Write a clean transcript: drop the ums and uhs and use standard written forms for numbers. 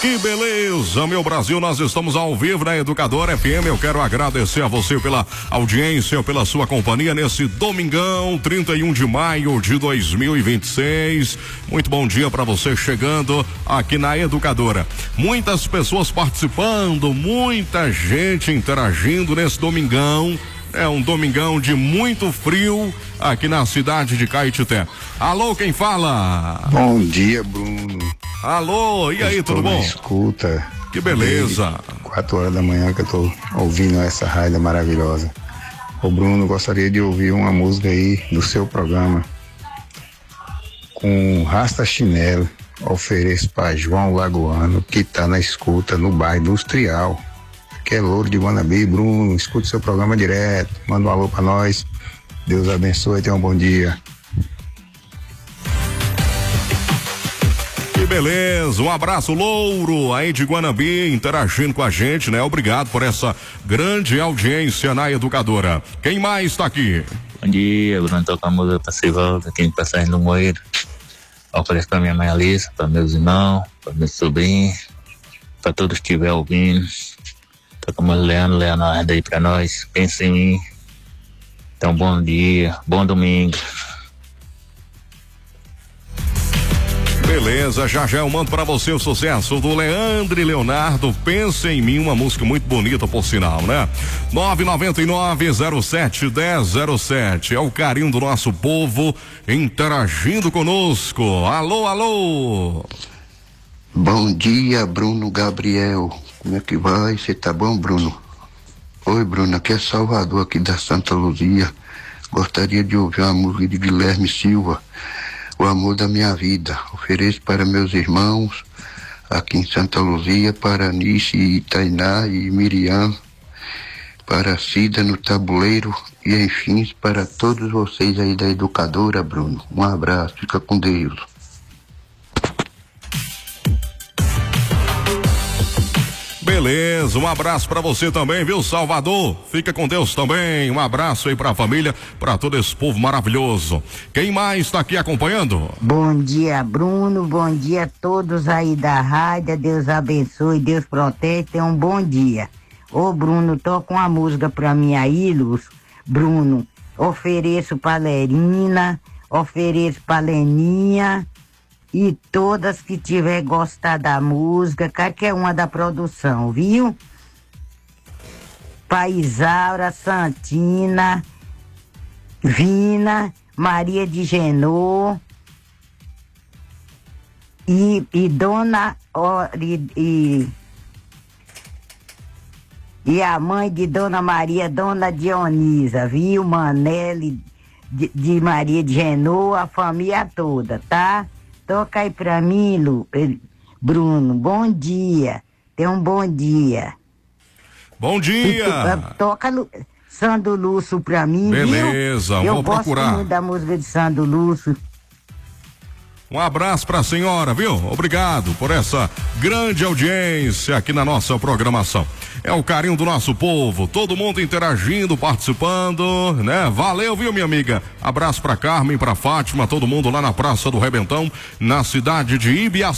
Que beleza, meu Brasil, nós estamos ao vivo na Educadora FM. Eu quero agradecer a você pela audiência, pela sua companhia nesse domingão, 31 de maio de 2026. Muito bom dia para você chegando aqui na Educadora. Muitas pessoas participando, muita gente interagindo nesse domingão. É um domingão de muito frio aqui na cidade de Caetité. Alô, quem fala? Bom dia, Bruno. Alô, e aí, tudo bom? Escuta. Que beleza. 4 horas da manhã que eu tô ouvindo essa rádio maravilhosa. Ô Bruno, gostaria de ouvir uma música aí do seu programa com Rasta Chinelo. Ofereço para João Lagoano, que tá na escuta no bairro Industrial. Que é Louro de Guanabi. Bruno, escute seu programa direto, manda um alô pra nós, Deus abençoe, tenha um bom dia. Que beleza, um abraço, Louro, aí de Guanabi, interagindo com a gente, né? Obrigado por essa grande audiência na Educadora. Quem mais tá aqui? Bom dia, Bruno, toca a música pra Civaldo, aqui em Passagem do Moeiro. Ofereço pra minha mãe Alice, pra meus irmãos, pra meus sobrinhos, pra todos que estiver ouvindo. Toca a música Leonardo aí pra nós, pensa em mim. Então, bom dia, bom domingo. Beleza, já eu mando pra você o sucesso do Leandro e Leonardo, Pensa em Mim, uma música muito bonita por sinal, né? 999-07-1007, é o carinho do nosso povo interagindo conosco. Alô, alô! Bom dia, Bruno Gabriel. Como é que vai? Você tá bom, Bruno? Oi, Bruno, aqui é Salvador, aqui da Santa Luzia. Gostaria de ouvir uma música de Guilherme Silva, O Amor da Minha Vida. Ofereço para meus irmãos aqui em Santa Luzia, para Anice, Tainá e Miriam, para Cida no Tabuleiro e, enfim, para todos vocês aí da Educadora, Bruno. Um abraço, fica com Deus. Beleza, um abraço pra você também, viu, Salvador? Fica com Deus também. Um abraço aí pra família, pra todo esse povo maravilhoso. Quem mais tá aqui acompanhando? Bom dia, Bruno. Bom dia a todos aí da rádio. Deus abençoe, Deus protege. Tenha um bom dia. Ô, Bruno, toca uma música pra mim aí, Luz. Bruno, ofereço pra Lerina, ofereço pra Leninha. E todas que tiver gostado da música, qualquer uma da produção, viu? Pra Isaura, Santina, Vina, Maria de Genô e Dona... E a mãe de Dona Maria, Dona Dionisa, viu? Manele de Maria de Genô, a família toda, tá? Toca aí pra mim, Bruno. Bom dia. Tenha um bom dia. Bom dia. Toca Sandro Lúcio pra mim, beleza, viu? vou procurar. Eu gosto muito da música de Sandro Lúcio. Um abraço pra senhora, viu? Obrigado por essa grande audiência aqui na nossa programação. É o carinho do nosso povo, todo mundo interagindo, participando, né? Valeu, viu, minha amiga? Abraço pra Carmen, pra Fátima, todo mundo lá na Praça do Rebentão, na cidade de Ibiaçá.